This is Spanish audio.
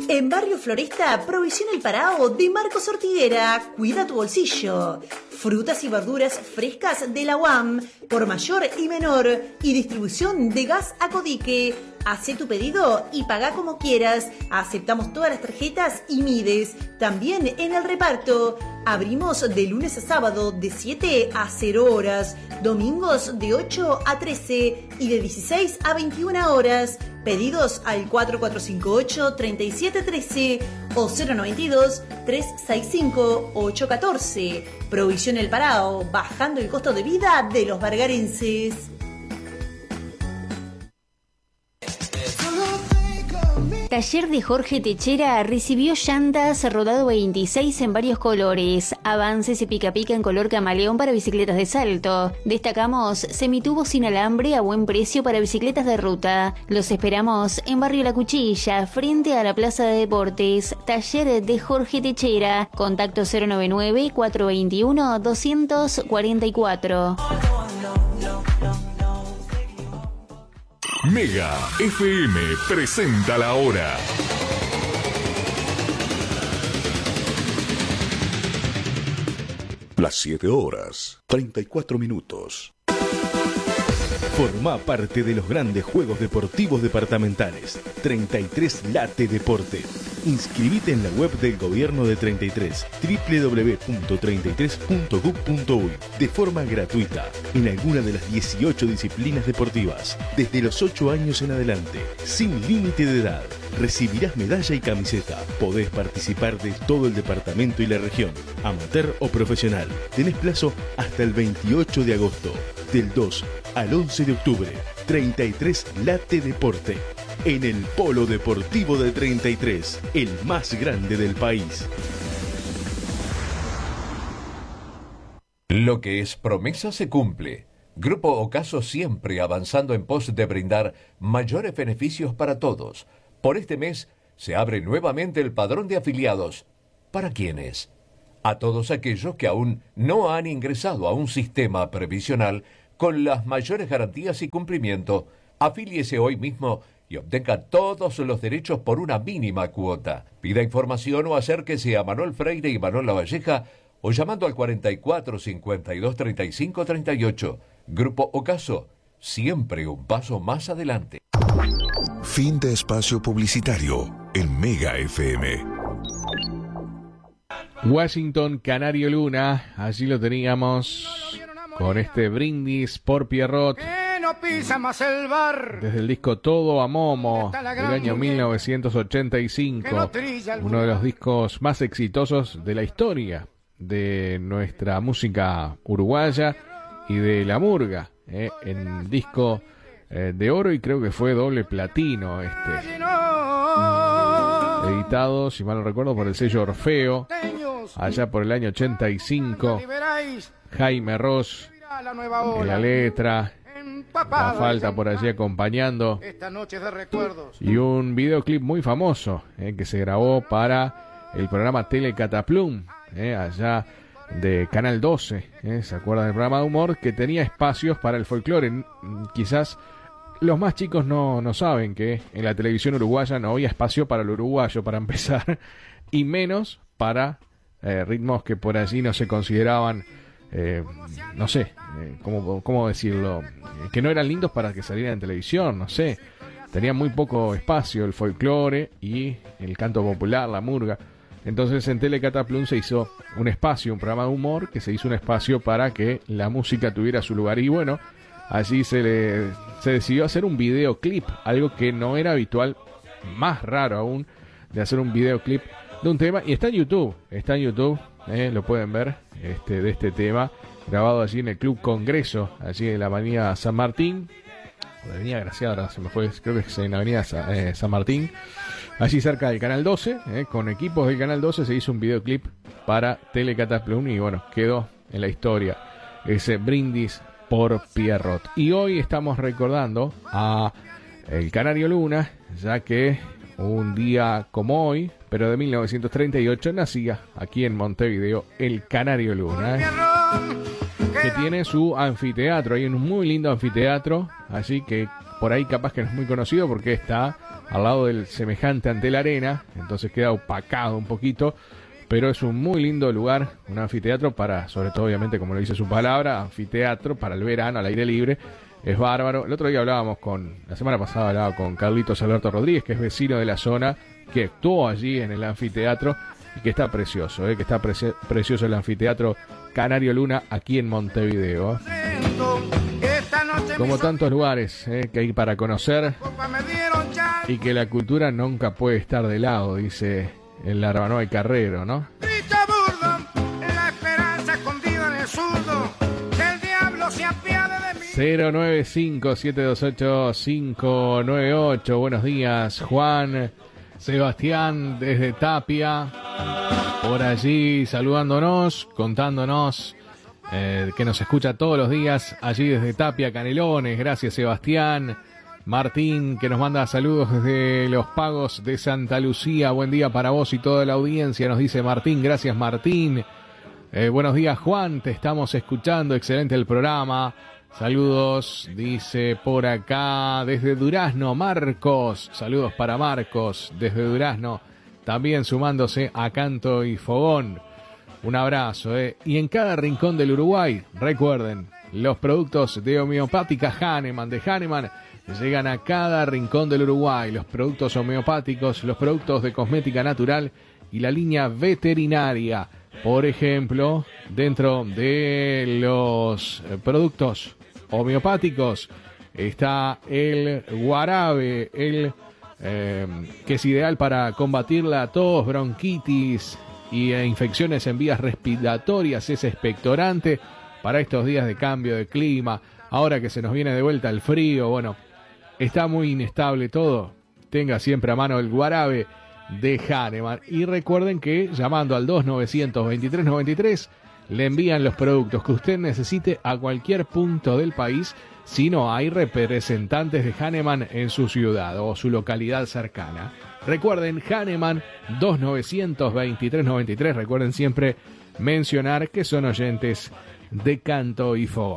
En Barrio Floresta, Provisión El Parao de Marcos Ortiguera. Cuida tu bolsillo. Frutas y verduras frescas de la UAM, por mayor y menor, y distribución de gas a Codique. Hacé tu pedido y paga como quieras. Aceptamos todas las tarjetas y Mides. También en el reparto. Abrimos de lunes a sábado de 7 a 0 horas. Domingos de 8 a 13 y de 16 a 21 horas. Pedidos al 4458-3713 o 092-365-814. Provisión El Parao, bajando el costo de vida de los bargarenses. Taller de Jorge Techera recibió llantas rodado 26 en varios colores, avances y pica pica en color camaleón para bicicletas de salto. Destacamos semitubos sin alambre a buen precio para bicicletas de ruta. Los esperamos en Barrio La Cuchilla, frente a la Plaza de Deportes. Taller de Jorge Techera. Contacto 099-421-244. Mega FM presenta la hora. Las 7 horas, 34 minutos. Forma parte de los grandes juegos deportivos departamentales. 33 Late Deporte. Inscribite en la web del Gobierno de 33, www.33.gov.uy, de forma gratuita, en alguna de las 18 disciplinas deportivas, desde los 8 años en adelante, sin límite de edad. Recibirás medalla y camiseta. Podés participar de todo el departamento y la región, amateur o profesional. Tenés plazo hasta el 28 de agosto, del 2 al 11 de octubre. 33 Late Deporte. En el Polo Deportivo de 33, el más grande del país. Lo que es promesa se cumple. Grupo Ocaso siempre avanzando en pos de brindar mayores beneficios para todos. Por este mes se abre nuevamente el padrón de afiliados. ¿Para quiénes? A todos aquellos que aún no han ingresado a un sistema previsional con las mayores garantías y cumplimiento. Afíliese hoy mismo y obtenga todos los derechos por una mínima cuota. Pida información o acérquese a Manuel Freire y Manuel Lavalleja o llamando al 44 52 35 38. Grupo Ocaso, siempre un paso más adelante. Fin de espacio publicitario en Mega FM. Washington Canario Luna, allí lo teníamos con este brindis por Pierrot. Pisa más el bar. Desde el disco Todo a Momo del año 1985, uno de los discos más exitosos de la historia de nuestra música uruguaya y de la murga, en disco de oro, y creo que fue doble platino editado, si mal no recuerdo, por el sello Orfeo allá por el año 85. Jaime Ross en la letra, la falta por allí acompañando, y un videoclip muy famoso que se grabó para el programa Telecataplum allá de Canal 12, ¿se acuerdan del programa de humor que tenía espacios para el folclore? Quizás los más chicos no saben que en la televisión uruguaya no había espacio para el uruguayo, para empezar, y menos para ritmos que por allí no se consideraban, no sé, ¿cómo decirlo? Que no eran lindos para que salieran en televisión, no sé. Tenía muy poco espacio el folclore y el canto popular, la murga. Entonces en Telecataplum se hizo un espacio, un programa de humor, que se hizo un espacio para que la música tuviera su lugar. Y bueno, allí se decidió hacer un videoclip, algo que no era habitual, más raro aún, de hacer un videoclip de un tema. Y está en YouTube, lo pueden ver, de este tema, grabado allí en el Club Congreso, allí en la avenida San Martín, o avenida Graciada, ahora se me fue, creo que es en la avenida San Martín, allí cerca del Canal 12, con equipos del Canal 12 se hizo un videoclip para Telecataplum y bueno, quedó en la historia ese brindis por Pierrot. Y hoy estamos recordando a el Canario Luna, ya que un día como hoy, pero de 1938, nacía aquí en Montevideo el Canario Luna, que tiene su anfiteatro. Hay un muy lindo anfiteatro allí que por ahí capaz que no es muy conocido porque está al lado del semejante ante la arena, entonces queda opacado un poquito, pero es un muy lindo lugar, un anfiteatro para, sobre todo obviamente como lo dice su palabra, anfiteatro para el verano al aire libre, es bárbaro. El otro día la semana pasada hablaba con Carlitos Alberto Rodríguez, que es vecino de la zona, que actuó allí en el anfiteatro y que está precioso, que está precioso el anfiteatro Canario Luna aquí en Montevideo. Como tantos lugares que hay para conocer y que la cultura nunca puede estar de lado, dice el Arbanoa y Carrero, ¿no? 095-728-598. Buenos días, Juan. Sebastián desde Tapia, por allí saludándonos, contándonos que nos escucha todos los días allí desde Tapia, Canelones. Gracias, Sebastián. Martín, que nos manda saludos desde Los Pagos de Santa Lucía. Buen día para vos y toda la audiencia, nos dice Martín. Gracias, Martín. Buenos días, Juan, te estamos escuchando. Excelente el programa. Saludos, dice por acá, desde Durazno, Marcos. Saludos para Marcos, desde Durazno, también sumándose a Canto y Fogón. Un abrazo, Y en cada rincón del Uruguay, recuerden, los productos de homeopática Hahnemann, de Hahnemann, llegan a cada rincón del Uruguay. Los productos homeopáticos, los productos de cosmética natural y la línea veterinaria. Por ejemplo, dentro de los productos homeopáticos está el guarabe, que es ideal para combatir la tos, bronquitis y infecciones en vías respiratorias. Es expectorante para estos días de cambio de clima. Ahora que se nos viene de vuelta el frío, bueno, está muy inestable todo. Tenga siempre a mano el guarabe de Hahnemann. Y recuerden que llamando al 2900-2393 le envían los productos que usted necesite a cualquier punto del país, si no hay representantes de Hahnemann en su ciudad o su localidad cercana. Recuerden, Hahnemann 2900-2393. Recuerden siempre mencionar que son oyentes de Canto y Fogón.